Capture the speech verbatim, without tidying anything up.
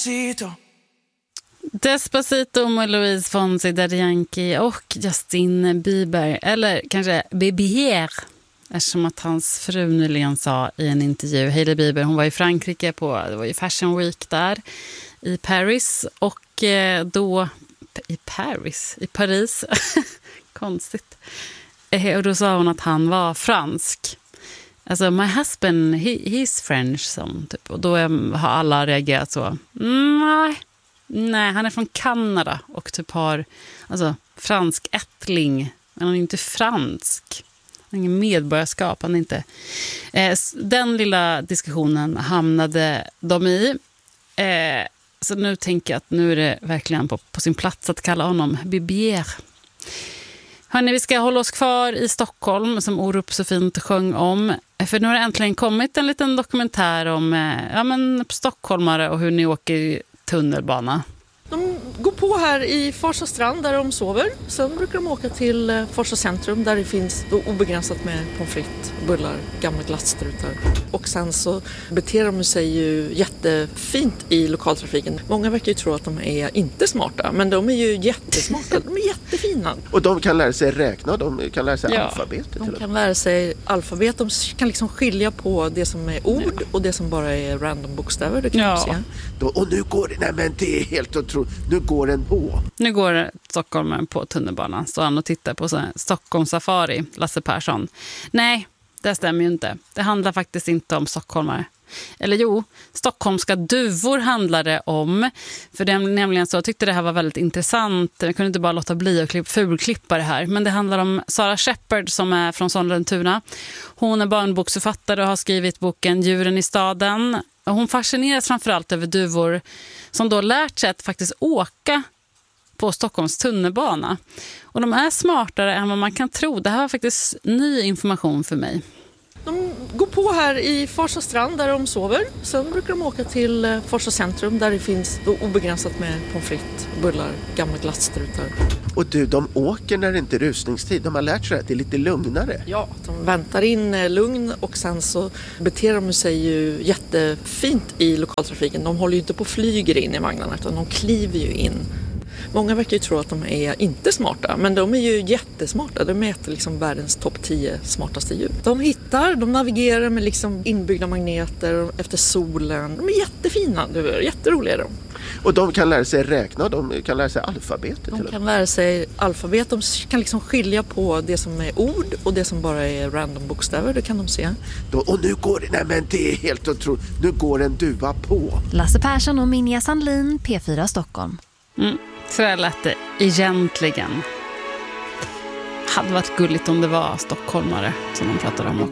Despacito. Despacito med Louise Fonsi, Daddy Yankee och Justin Bieber. Eller kanske Bieber, eftersom att hans fru nyligen sa i en intervju, Hailey Bieber, hon var i Frankrike på, det var ju Fashion Week där i Paris, och då i Paris, i Paris konstigt, och då sa hon att han var fransk. Alltså, my husband, he, he's French, som, typ. Och då har alla reagerat så, nej, nej, han är från Kanada och typ har, alltså, fransk ättling, men han är inte fransk. Han har ingen medborgarskap, han är inte. Eh, den lilla diskussionen hamnade de i. Eh, så nu tänker jag att nu är det verkligen på, på sin plats att kalla honom Bieber. Hörrni, vi ska hålla oss kvar i Stockholm, som Orup så fint sjöng om. För nu har det äntligen kommit en liten dokumentär om ja, men, stockholmare och hur ni åker tunnelbana. De går på här i Farsta strand där de sover. Sen brukar de åka till Farsta centrum där det finns då obegränsat med pommes frites, bullar, gamla glasstrutar. Och sen så beter de sig ju jättefint i lokaltrafiken. Många verkar ju tro att de är inte smarta, men de är ju jättesmarta. De är jättefina. Och de kan lära sig räkna, de kan lära sig ja, alfabetet. De kan lära sig alfabet, de kan liksom skilja på det som är ord ja. och det som bara är random bokstäver. Det kan ja. se. Då, och nu går det, nej men det är helt otroligt, nu går den på. Nu går Stockholm på tunnelbanan, så han och tittar på Stockholm Safari, Lasse Persson. Nej, det stämmer ju inte. Det handlar faktiskt inte om stockholmare. Eller jo, stockholmska duvor handlar det om. För det är nämligen så, jag tyckte det här var väldigt intressant. Jag kunde inte bara låta bli att klipp, fulklippa det här. Men det handlar om Sara Shepard som är från Sollentuna. Hon är barnboksförfattare och har skrivit boken Djuren i staden. Och hon fascineras framförallt över duvor som då lärt sig att faktiskt åka på Stockholms tunnelbana. Och de är smartare än vad man kan tro. Det här var faktiskt ny information för mig. De går på här i Farsta strand där de sover. Sen brukar de åka till Farsta centrum där det finns då obegränsat med pommes frites, bullar, gamla glasstrutar. Och du, de åker när det inte är rusningstid. De har lärt sig att det är lite lugnare. Ja, de väntar in lugn och sen så beter de sig ju jättefint i lokaltrafiken. De håller ju inte på och flyger in i vagnarna utan de kliver ju in. Många verkar ju tro att de är inte smarta, men de är ju jättesmarta. De mäter liksom världens topp tio smartaste djur. De hittar, de navigerar med liksom inbyggda magneter efter solen. De är jättefina, du är jätteroliga de. Och de kan lära sig räkna, de kan lära sig alfabetet. De kan lära sig alfabet, de kan liksom skilja på det som är ord och det som bara är random bokstäver, det kan de se. Då, och nu går det, nej men det är helt otroligt, nu går en duva på. Lasse Persson och Minja Sandlin, P fyra Stockholm. Mm. Så jag lät det egentligen. Hade varit gulligt om det var stockholmare som de pratade om också.